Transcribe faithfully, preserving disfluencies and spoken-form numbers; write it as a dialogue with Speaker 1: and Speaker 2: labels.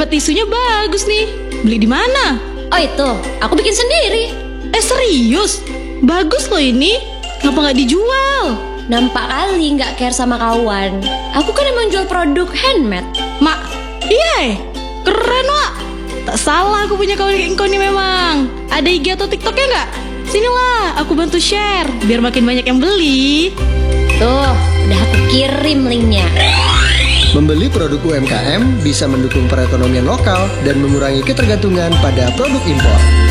Speaker 1: dapat tisunya bagus nih. Beli di mana?
Speaker 2: Oh itu, aku bikin sendiri.
Speaker 1: Eh serius? Bagus loh ini. Ngapa nggak dijual?
Speaker 2: Nampak kali nggak care sama kawan. Aku kan emang jual produk handmade.
Speaker 1: Mak, iya, keren Wak. Tak salah aku punya kawan kayak engkau nih memang. Ada I G atau TikToknya nggak? Sinilah, aku bantu share biar makin banyak yang beli.
Speaker 2: Tuh, udah aku kirim linknya.
Speaker 3: Membeli produk U M K M bisa mendukung perekonomian lokal dan mengurangi ketergantungan pada produk impor.